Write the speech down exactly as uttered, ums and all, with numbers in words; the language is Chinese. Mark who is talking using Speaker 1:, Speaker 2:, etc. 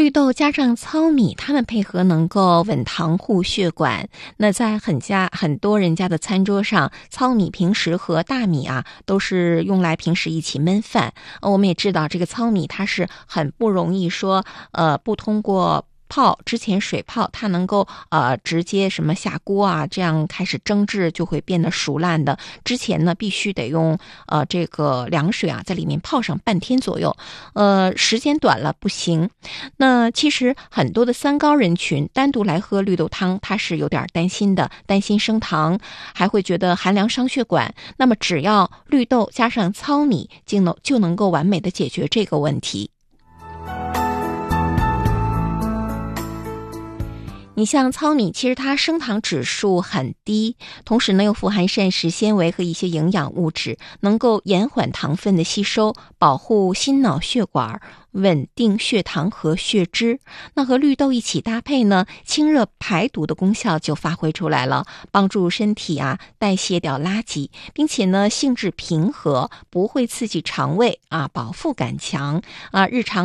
Speaker 1: 绿豆加上糙米，它们配合能够稳糖护血管。那在很家很多人家的餐桌上，糙米平时和大米啊都是用来平时一起焖饭。呃，我们也知道这个糙米它是很不容易说呃不通过泡之前水泡，它能够呃直接什么下锅啊，这样开始蒸制就会变得熟烂的。之前呢，必须得用呃这个凉水啊，在里面泡上半天左右，呃时间短了不行。那其实很多的三高人群单独来喝绿豆汤，他是有点担心的，担心升糖，还会觉得寒凉伤血管。那么只要绿豆加上糙米，就能就能够完美的解决这个问题。你像糙米，其实它升糖指数很低，同时呢又富含膳食纤维和一些营养物质，能够延缓糖分的吸收，保护心脑血管，稳定血糖和血脂。那和绿豆一起搭配呢，清热排毒的功效就发挥出来了，帮助身体啊代谢掉垃圾，并且呢性质平和，不会刺激肠胃啊，饱腹感强啊，日常